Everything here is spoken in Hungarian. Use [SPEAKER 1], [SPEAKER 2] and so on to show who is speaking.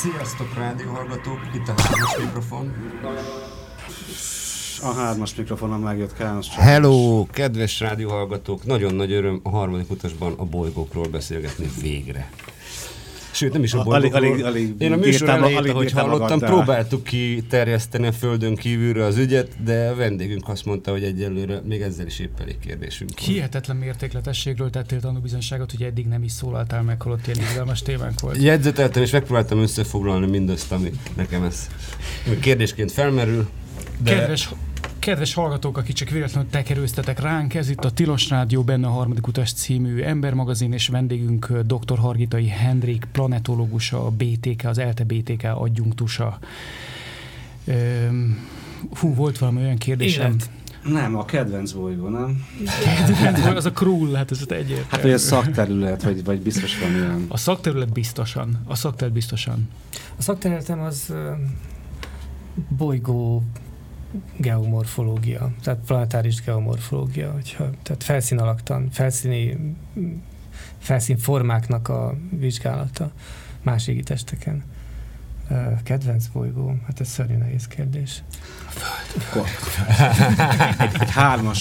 [SPEAKER 1] Sziasztok, rádióhallgatók! Itt a 3-as mikrofon.
[SPEAKER 2] A 3-as mikrofonon megjött Kános.
[SPEAKER 1] Hello, kedves rádióhallgatók! Nagyon nagy öröm a harmadik utasban a bolygókról beszélgetni végre. Sőt, nem is a bolygókról. Én a műsor elejét, ahogy hallottam, próbáltuk kiterjeszteni a földön kívülre az ügyet, de a vendégünk azt mondta, hogy egyelőre még ezzel is épp elég kérdésünk van.
[SPEAKER 3] Hihetetlen mértékletességről tettél tanúbizonyságot, hogy eddig nem is szólaltál meg, holott ilyen izgalmas témánk volt.
[SPEAKER 1] Jegyzeteltem, és megpróbáltam összefoglalni mindazt, ami nekem ez kérdésként felmerül. De...
[SPEAKER 3] Kedves hallgatók, akik csak véletlenül tekerőztetek ránk, ez itt a Tilos Rádió, benne a Harmadik Utas című embermagazin, és vendégünk dr. Hargitai Henrik, planetológusa, a BTK, az ELTE BTK adjunktusa. Volt valami olyan kérdésem?
[SPEAKER 2] Nem, a kedvenc bolygó, nem?
[SPEAKER 3] Az a Krull, hát ez egyértelmű.
[SPEAKER 2] Hát, hogy a szakterület, vagy biztos van ilyen.
[SPEAKER 3] A szakterület biztosan.
[SPEAKER 4] A szakterületem az bolygó geomorfológia, tehát planetáris geomorfológia, tehát felszínalaktan, felszínformáknak a vizsgálata más égi testeken. Kedvenc bolygó? Hát ez szörnyű nehéz kérdés.
[SPEAKER 2] A Föld. Egy 3-as